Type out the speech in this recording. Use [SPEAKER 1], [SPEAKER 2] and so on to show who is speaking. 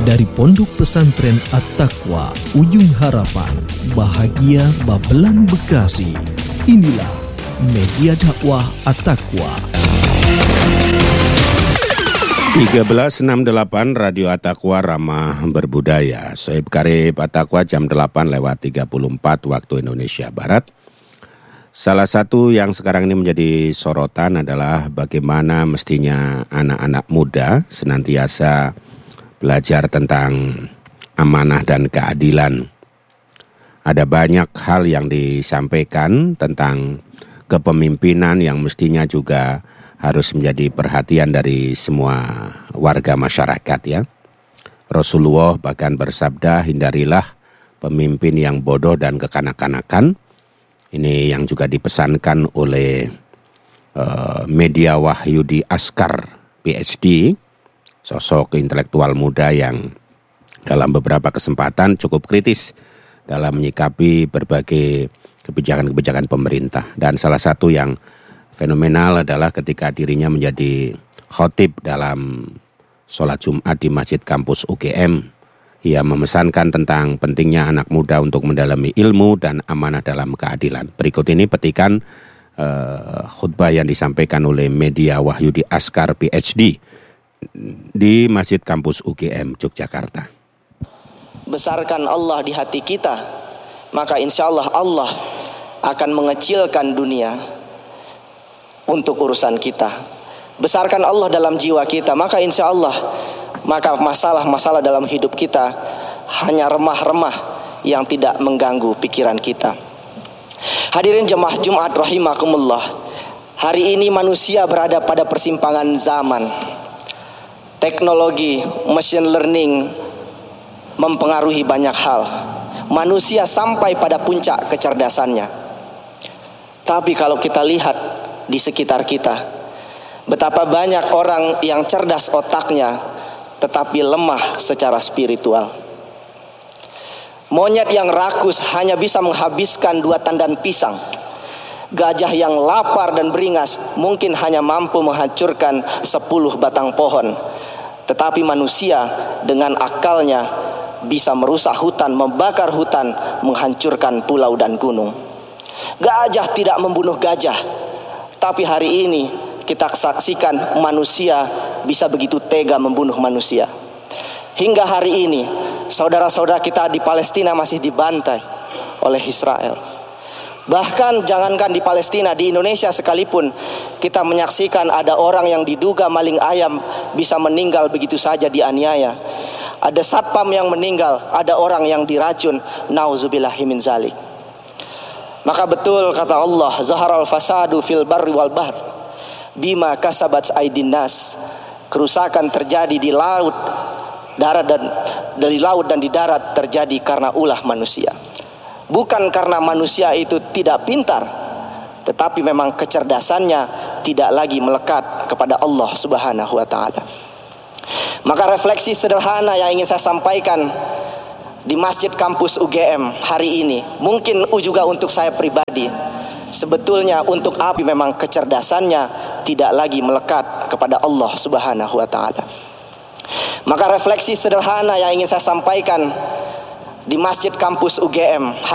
[SPEAKER 1] Dari Pondok Pesantren At-Taqwa, Ujung Harapan, Bahagia Babelan, Bekasi. Inilah Media Dakwah At-Taqwa.
[SPEAKER 2] 1368 Radio At-Taqwa Ramah Berbudaya. Sohib Karib At-Taqwa jam 8:34 waktu Indonesia Barat. Salah satu yang sekarang ini menjadi sorotan adalah bagaimana mestinya anak-anak muda senantiasa belajar tentang amanah dan keadilan. Ada banyak hal yang disampaikan tentang kepemimpinan yang mestinya juga harus menjadi perhatian dari semua warga masyarakat ya. Rasulullah bahkan bersabda, hindarilah pemimpin yang bodoh dan kekanak-kanakan. Ini yang juga dipesankan oleh Media Wahyudi Askar PhD, sosok intelektual muda yang dalam beberapa kesempatan cukup kritis dalam menyikapi berbagai kebijakan-kebijakan pemerintah. Dan salah satu yang fenomenal adalah ketika dirinya menjadi khotib dalam sholat Jumat di Masjid Kampus UGM. Ia memesankan tentang pentingnya anak muda untuk mendalami ilmu dan amanah dalam keadilan. Berikut ini petikan khutbah yang disampaikan oleh Media Wahyudi Askar PhD di Masjid Kampus UGM Yogyakarta.
[SPEAKER 3] Besarkan Allah di hati kita, maka insya Allah Allah akan mengecilkan dunia untuk urusan kita. Besarkan Allah dalam jiwa kita, maka insya Allah maka masalah-masalah dalam hidup kita hanya remah-remah yang tidak mengganggu pikiran kita. Hadirin jemaah Jumat rahimakumullah, hari ini manusia berada pada persimpangan zaman. Teknologi, machine learning mempengaruhi banyak hal. Manusia sampai pada puncak kecerdasannya. Tapi kalau kita lihat di sekitar kita, betapa banyak orang yang cerdas otaknya tetapi lemah secara spiritual. Monyet yang rakus hanya bisa menghabiskan 2 tandan pisang. Gajah yang lapar dan beringas mungkin hanya mampu menghancurkan 10 batang pohon. Tetapi manusia dengan akalnya bisa merusak hutan, membakar hutan, menghancurkan pulau dan gunung. Gajah tidak membunuh gajah, tapi hari ini kita saksikan manusia bisa begitu tega membunuh manusia. Hingga hari ini saudara-saudara kita di Palestina masih dibantai oleh Israel. Bahkan jangankan di Palestina, di Indonesia sekalipun kita menyaksikan ada orang yang diduga maling ayam bisa meninggal begitu saja dianiaya. Ada satpam yang meninggal, ada orang yang diracun, nauzubillahi min zalik. Maka betul kata Allah, zaharal fasadu fil barri wal bahr bima kasabat aydin nas. Kerusakan terjadi di laut, darat dan dari laut dan di darat terjadi karena ulah manusia. Bukan karena manusia itu tidak pintar, tetapi memang kecerdasannya tidak lagi melekat kepada Allah Subhanahu wa taala. Maka refleksi sederhana yang ingin saya sampaikan di Masjid Kampus UGM hari ini, mungkin juga untuk saya pribadi, sebetulnya untuk apa memang kecerdasannya tidak lagi melekat kepada Allah Subhanahu wa taala. Maka refleksi sederhana yang ingin saya sampaikan di Masjid Kampus UGM